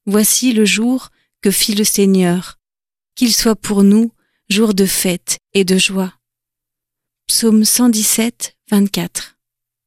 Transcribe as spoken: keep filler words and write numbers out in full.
Voici le jour que fit le Seigneur, qu'il soit pour nous jour de fête et de joie. Psaume cent dix-sept, vingt-quatre.